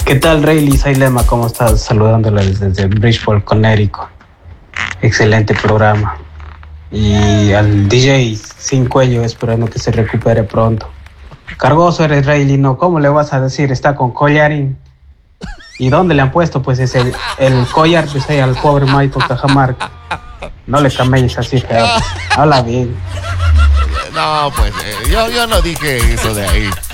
¿Qué tal, Rayleigh Sailema? ¿Cómo estás? Saludándole desde Bridgeport, Connecticut. Excelente programa. Y al DJ sin cuello, esperando que se recupere pronto. Cargoso eres, Rayleigh, ¿no? ¿Cómo le vas a decir? Está con collarín. ¿Y dónde le han puesto? Pues es el collar pues ahí al pobre Michael Cajamarca. No le cambies así, feo. Habla bien. No, pues yo no dije eso de ahí.